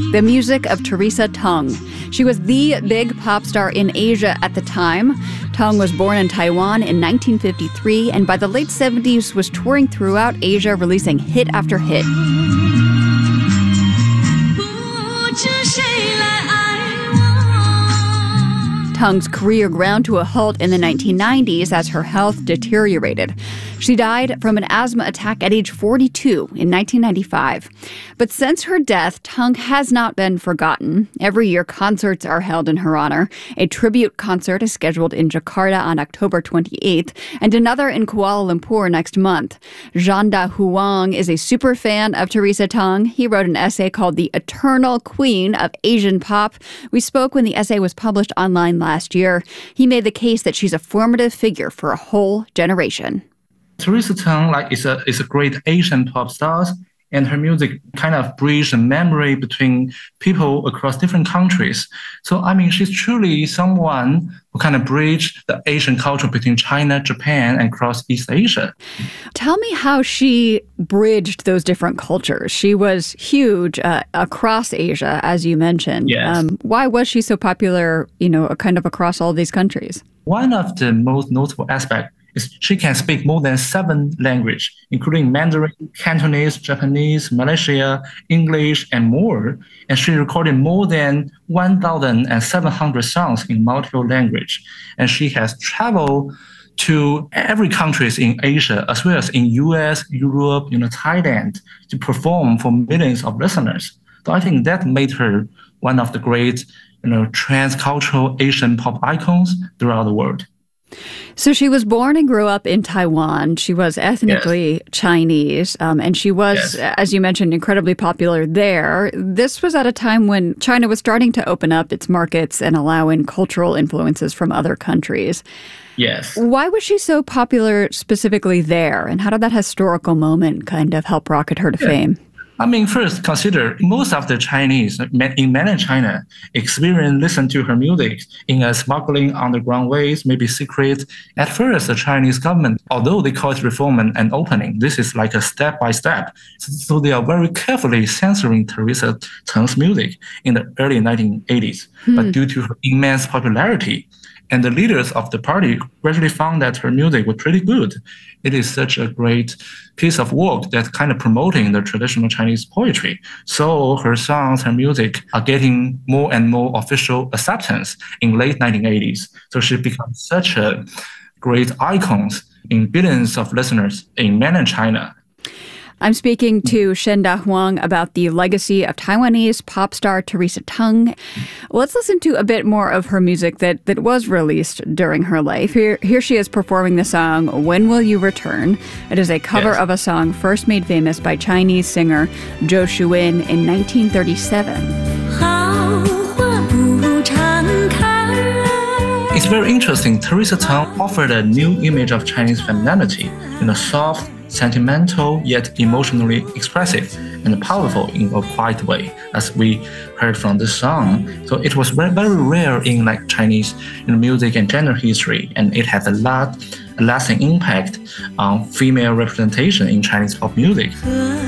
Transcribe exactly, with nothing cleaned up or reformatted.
the music of Teresa Teng. She was the big pop star in Asia at the time. Teng was born in Taiwan in nineteen fifty-three, and by the late seventies was touring throughout Asia, releasing hit after hit. Teng's career ground to a halt in the nineteen nineties as her health deteriorated. She died from an asthma attack at age forty-two in nineteen ninety-five. But since her death, Teng has not been forgotten. Every year, concerts are held in her honor. A tribute concert is scheduled in Jakarta on October twenty-eighth, and another in Kuala Lumpur next month. Zhanda Huang is a super fan of Teresa Teng. He wrote an essay called The Eternal Queen of Asian Pop. We spoke when the essay was published online last year. He made the case that she's a formative figure for a whole generation. Teresa Teng like, is, a, is a great Asian pop star, and her music kind of bridges a memory between people across different countries. So, I mean, she's truly someone who kind of bridged the Asian culture between China, Japan, and across East Asia. Tell me how she bridged those different cultures. She was huge uh, across Asia, as you mentioned. Yes. Um, why was she so popular, you know, kind of across all these countries? One of the most notable aspects is she can speak more than seven languages, including Mandarin, Cantonese, Japanese, Malaysia, English, and more. And she recorded more than one thousand seven hundred songs in multiple languages. And she has traveled to every country in Asia, as well as in U S, Europe, you know, Thailand, to perform for millions of listeners. So I think that made her one of the great, you know, transcultural Asian pop icons throughout the world. So she was born and grew up in Taiwan. She was ethnically yes. Chinese, um, and she was, yes. as you mentioned, incredibly popular there. This was at a time when China was starting to open up its markets and allow in cultural influences from other countries. Yes. Why was she so popular specifically there, and how did that historical moment kind of help rocket her to yeah. fame? I mean, first, consider most of the Chinese in mainland China experience listen to her music in a smuggling underground ways, maybe secret. At first, the Chinese government, although they call it reform and, and opening, this is like a step by step. So, so they are very carefully censoring Teresa Teng's music in the early nineteen eighties. Hmm. But due to her immense popularity, and the leaders of the party gradually found that her music was pretty good. It is such a great piece of work that's kind of promoting the traditional Chinese poetry. So her songs, her music are getting more and more official acceptance in late nineteen eighties. So she becomes such a great icon in billions of listeners in mainland China. I'm speaking to Zhanda Huang about the legacy of Taiwanese pop star Teresa Teng. Let's listen to a bit more of her music that, that was released during her life. Here, here she is performing the song, When Will You Return? It is a cover yes. of a song first made famous by Chinese singer Zhou Shuwen in nineteen thirty-seven. It's very interesting. Teresa Teng offered a new image of Chinese femininity in a soft, sentimental yet emotionally expressive and powerful in a quiet way, as we heard from this song. So it was very, very rare in like Chinese you know, music and gender history, and it has a lot, a lasting impact on female representation in Chinese pop music.